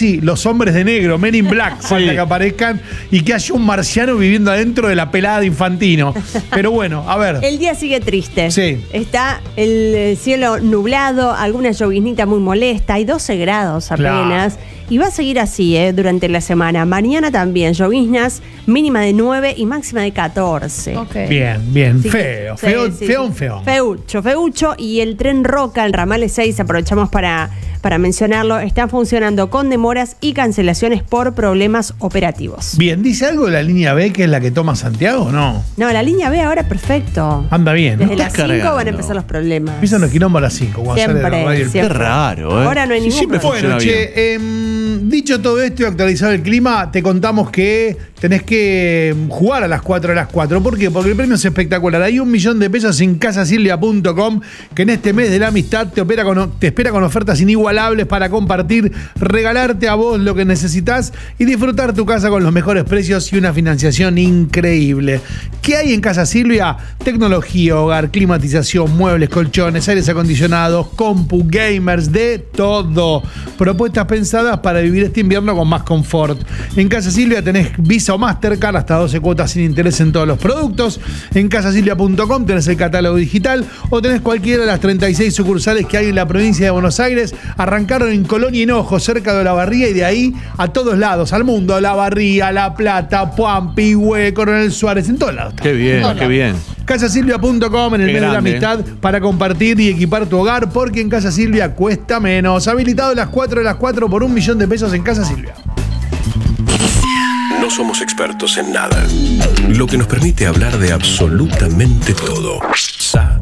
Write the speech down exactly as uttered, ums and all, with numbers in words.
casi los hombres de negro, Men in Black, Sí. falta que aparezcan y que haya un marciano viviendo adentro de la pelada de Infantino. Pero bueno, a ver. El día sigue triste. Sí. Está el cielo nublado, alguna lloviznita muy molesta, hay doce grados apenas. Claro. Y va a seguir así eh, durante la semana. Mañana también lloviznas, mínima de nueve y máxima de catorce. Ok. Bien, bien. Así que- Feo, sí, feo, sí, feón, sí. feón. Feucho, feucho. Y el tren Roca, el ramal seis, aprovechamos para, para mencionarlo, está funcionando con demoras y cancelaciones por problemas operativos. Bien, ¿dice algo de la línea B, que es la que toma Santiago o no? No, la línea B ahora es perfecto. Anda bien, ¿no? Desde Estás las cinco cargando. van a empezar los problemas. Empiezan los quilombos a las cinco, cuando sale de la Siempre, radio el Qué siempre. raro, ¿eh? Ahora no hay Sí, ningún siempre problema. funciona Bueno, bien. che, em, dicho todo esto y actualizado el clima, te contamos que tenés que jugar a las cuatro de las cuatro. ¿Por qué? Porque el premio es espectacular. Hay un millón de pesos en casa silvia punto com, que en este mes de la amistad te, opera con, te espera con ofertas inigualables para compartir, regalarte a vos lo que necesitas y disfrutar tu casa con los mejores precios y una financiación increíble. ¿Qué hay en Casa Silvia? Tecnología, hogar, climatización, muebles, colchones, aires acondicionados, compu, gamers, de todo. Propuestas pensadas para vivir este invierno con más confort. En Casa Silvia tenés Visa o Mastercard, hasta doce cuotas sin interés en todos los productos. En casa silvia punto com tenés el catálogo digital o tenés cualquiera de las treinta y seis sucursales que hay en la provincia de Buenos Aires. Arrancaron en Colón y Hinojo, cerca de La Barría, y de ahí a todos lados, al mundo. La Barría, La Plata, Puampi, Hue, Coronel Suárez, en todos lados. Qué bien, Hola. qué bien. casa silvia punto com en el Qué mes de la grande. amistad para compartir y equipar tu hogar, porque en Casa Silvia cuesta menos. Habilitado a las cuatro de las cuatro por un millón de pesos en Casa Silvia. No somos expertos en nada, lo que nos permite hablar de absolutamente todo. Sa